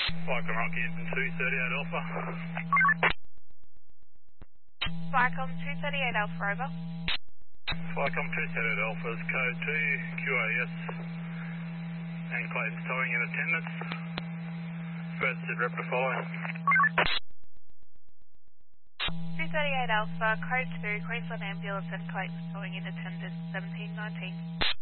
Viacom Rock Houston 238 Alpha. Viacom 238 Alpha, over. Viacom 238 Alpha is code 2 QAS and Clayton's towing in attendance. Registered rep to follow. 238 Alpha, code 2, Queensland Ambulance and Clayton's towing in attendance, 1719.